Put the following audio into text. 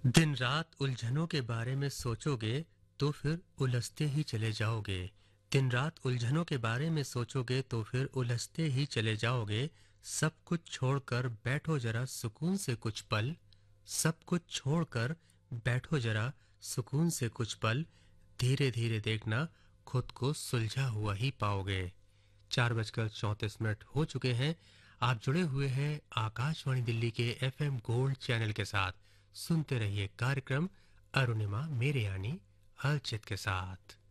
दिन रात उलझनों के बारे में सोचोगे तो फिर उलझते ही चले जाओगे। दिन रात उलझनों के बारे में सोचोगे तो फिर उलझते ही चले जाओगे। सब कुछ छोड़कर बैठो जरा सुकून से कुछ पल। सब कुछ छोड़कर बैठो जरा सुकून से कुछ पल। धीरे धीरे देखना खुद को सुलझा हुआ ही पाओगे। 4:34 हो चुके हैं। आप जुड़े हुए हैं आकाशवाणी दिल्ली के एफएम गोल्ड चैनल के साथ। सुनते रहिए कार्यक्रम अरुणिमा मेरे यानी हलचित के साथ।